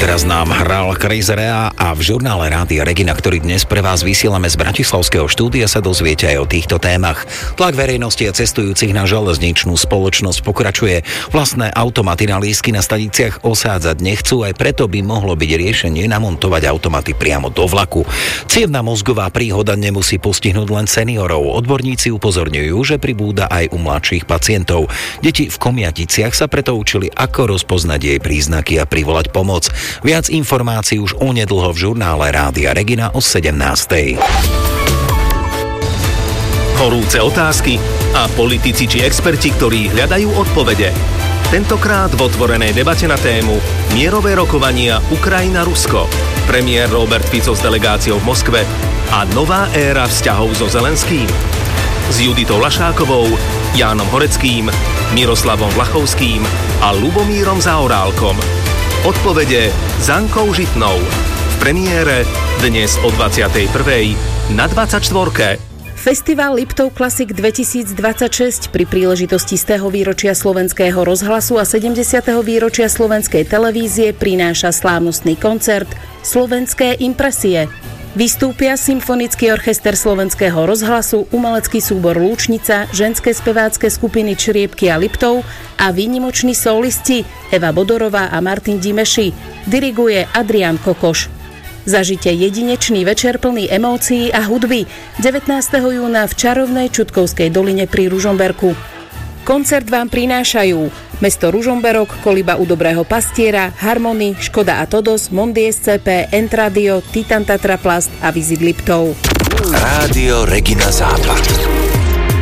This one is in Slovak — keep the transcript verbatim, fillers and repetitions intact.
Doteraz nám hral Chris Rea a v žurnále Rádia Regina, ktorý dnes pre vás vysielame z bratislavského štúdia, sa dozviete aj o týchto témach. Tlak verejnosti a cestujúcich na železničnú spoločnosť pokračuje. Vlastné automaty na lístky na staniciach osádzať nechcú, aj preto by mohlo byť riešenie namontovať automaty priamo do vlaku. Cievna mozgová príhoda nemusí postihnúť len seniorov. Odborníci upozorňujú, že pribúda aj u mladších pacientov. Deti v Komiaticiach sa preto učili, ako rozpoznať jej príznaky a privolať pomoc. Viac informácií už onedlho v žurnále Rádia Regina o sedemnástej. Horúce otázky a politici či experti, ktorí hľadajú odpovede. Tentokrát v otvorenej debate na tému mierové rokovania Ukrajina-Rusko, premiér Robert Fico s delegáciou v Moskve a nová éra vzťahov so Zelenským. S Juditou Lašákovou, Jánom Horeckým, Miroslavom Vlachovským a Lubomírom Zaorálkom. Odpovede s Ankou Žitnou. V premiére dnes o dvadsiatej prvej na dvadsaťštvorke. Festival Liptov Classic dvetisícdvadsaťšesť pri príležitosti stého výročia Slovenského rozhlasu a sedemdesiateho výročia Slovenskej televízie prináša slávnostný koncert Slovenské impresie. Vystúpia Symfonický orchester Slovenského rozhlasu, umelecký súbor Lúčnica, ženské spevácké skupiny Čriepky a Liptov a výnimoční solisti Eva Bodorová a Martin Dimeši. Diriguje Adrián Kokoš. Zažite jedinečný večer plný emócií a hudby devätnásteho júna v čarovnej Čutkovskej doline pri Ružomberku. Koncert vám prinášajú mesto Ružomberok, Koliba u Dobrého pastiera, Harmony, Škoda a Todos, Mondi es cé pé, Entradio, Titan Tatra Plast a Vizit Liptov. Rádio Regina Západ.